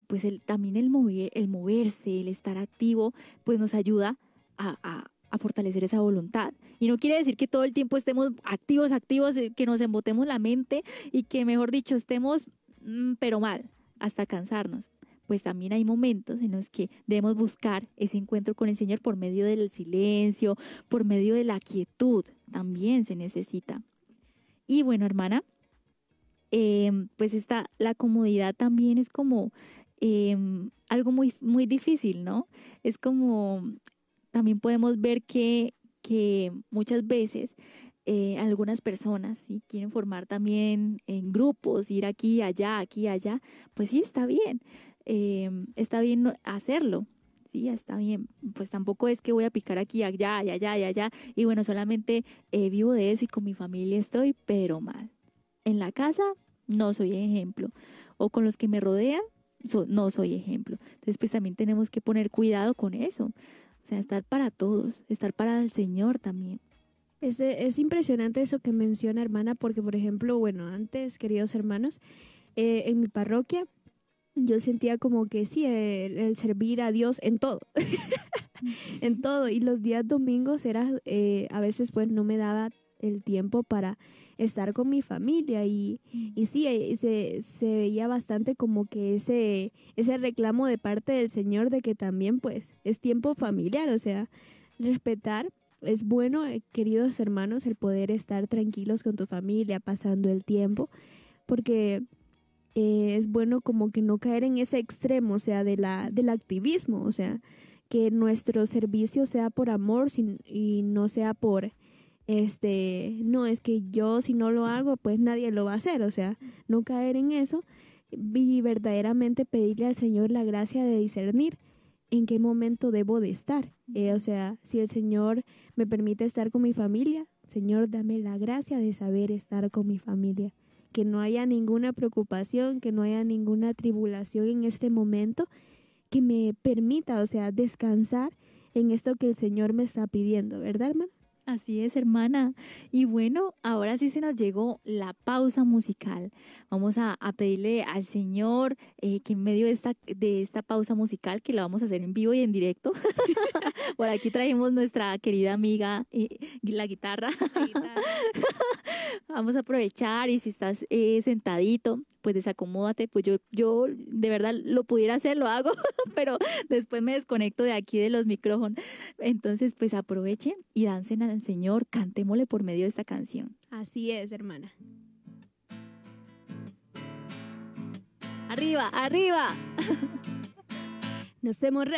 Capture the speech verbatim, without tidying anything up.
pues el, también el, mover, el moverse, el estar activo, pues nos ayuda a, a, a fortalecer esa voluntad. Y no quiere decir que todo el tiempo estemos activos, activos, eh, que nos embotemos la mente y que, mejor dicho, estemos, mmm, pero mal, hasta cansarnos. Pues también hay momentos en los que debemos buscar ese encuentro con el Señor por medio del silencio, por medio de la quietud, también se necesita. Y bueno, hermana, eh, pues esta, la comodidad también es como eh, algo muy, muy difícil, ¿no? Es como, también podemos ver que, que muchas veces eh, algunas personas ¿sí? quieren formar también en grupos, ir aquí, allá, aquí, allá, pues sí, está bien, eh, está bien hacerlo. Sí, está bien. Pues tampoco es que voy a picar aquí, allá, allá, allá, allá. Y bueno, solamente eh, vivo de eso y con mi familia estoy, pero mal. En la casa no soy ejemplo. O con los que me rodean, so, no soy ejemplo. Entonces, pues también tenemos que poner cuidado con eso. O sea, estar para todos, estar para el Señor también. Es, es impresionante eso que menciona, hermana, porque, por ejemplo, bueno, antes, queridos hermanos, eh, en mi parroquia, yo sentía como que sí, el, el servir a Dios en todo, en todo. Y los días domingos era, eh, a veces pues no me daba el tiempo para estar con mi familia y, y sí, eh, se, se veía bastante como que ese, ese reclamo de parte del Señor de que también pues es tiempo familiar, o sea, respetar. Es bueno, eh, queridos hermanos, el poder estar tranquilos con tu familia, pasando el tiempo, porque eh, es bueno como que no caer en ese extremo, o sea, de la, del activismo, o sea, que nuestro servicio sea por amor sin, y no sea por, este, no, es que yo si no lo hago, pues nadie lo va a hacer, o sea, no caer en eso y verdaderamente pedirle al Señor la gracia de discernir en qué momento debo de estar. Eh, o sea, si el Señor me permite estar con mi familia, Señor, dame la gracia de saber estar con mi familia. Que no haya ninguna preocupación, que no haya ninguna tribulación en este momento, que me permita, o sea, descansar en esto que el Señor me está pidiendo, ¿verdad, hermana? Así es, hermana. Y bueno, ahora sí se nos llegó la pausa musical. Vamos a, a pedirle al Señor eh, que en medio de esta, de esta pausa musical, que la vamos a hacer en vivo y en directo, por aquí trajimos nuestra querida amiga, y, y la guitarra. La guitarra. Vamos a aprovechar y si estás eh, sentadito, pues desacomódate. Pues yo, yo de verdad lo pudiera hacer, lo hago, pero después me desconecto de aquí de los micrófonos. Entonces, pues aprovechen y dancen al Señor, cantémosle por medio de esta canción. Así es, hermana. ¡Arriba, arriba! Nos hemos